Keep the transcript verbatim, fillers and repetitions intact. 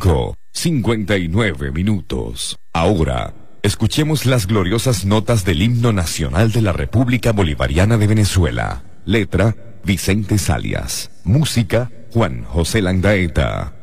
cinco, cincuenta y nueve minutos. Ahora, escuchemos las gloriosas notas del himno nacional de la República Bolivariana de Venezuela. Letra, Vicente Salias. Música, Juan José Landaeta.